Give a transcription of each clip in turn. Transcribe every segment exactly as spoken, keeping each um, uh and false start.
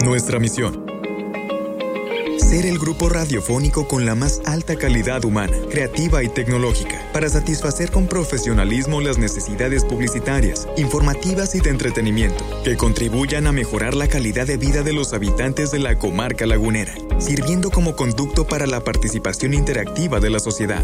Nuestra misión: ser el grupo radiofónico con la más alta calidad humana, creativa y tecnológica, para satisfacer con profesionalismo las necesidades publicitarias, informativas y de entretenimiento, que contribuyan a mejorar la calidad de vida de los habitantes de la comarca lagunera, sirviendo como conducto para la participación interactiva de la sociedad.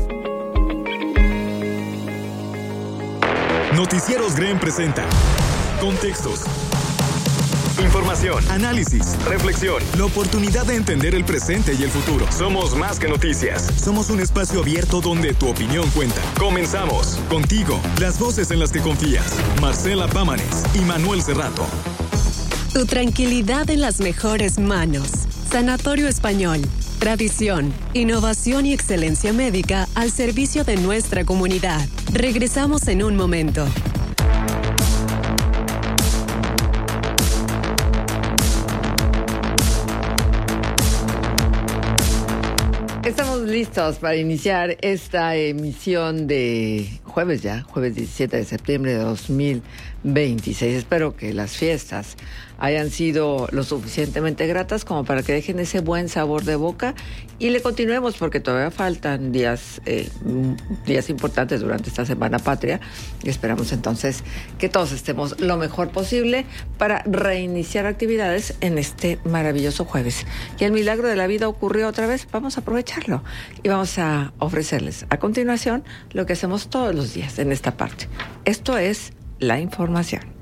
Noticieros Green presenta Contextos, información, análisis, reflexión, la oportunidad de entender el presente y el futuro. Somos más que noticias. Somos un espacio abierto donde tu opinión cuenta. Comenzamos. Contigo, las voces en las que confías. Marcela Pámanes y Manuel Cerrato. Tu tranquilidad en las mejores manos. Sanatorio Español. Tradición, innovación y excelencia médica al servicio de nuestra comunidad. Regresamos en un momento. Estamos listos para iniciar esta emisión de jueves ya, jueves diecisiete de septiembre de dos mil veintiséis. Espero que las fiestas hayan sido lo suficientemente gratas como para que dejen ese buen sabor de boca y le continuemos, porque todavía faltan días, eh, días importantes durante esta Semana Patria. Y esperamos entonces que todos estemos lo mejor posible para reiniciar actividades en este maravilloso jueves. Y el milagro de la vida ocurrió otra vez. Vamos a aprovecharlo y vamos a ofrecerles a continuación lo que hacemos todos los días en esta parte. Esto es la información.